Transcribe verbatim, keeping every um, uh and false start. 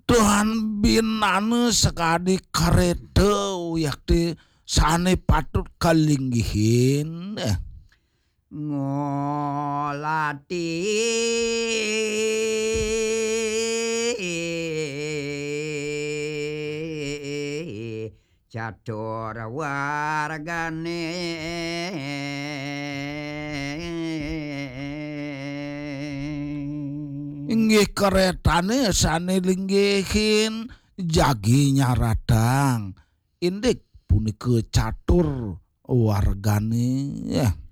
Tuhan binane sekali kareta yakti sane patut kalinggihin eh. Ngolati catur wargane Inggih keretane sane linggihin jaginya radang indik punika catur wargane ya.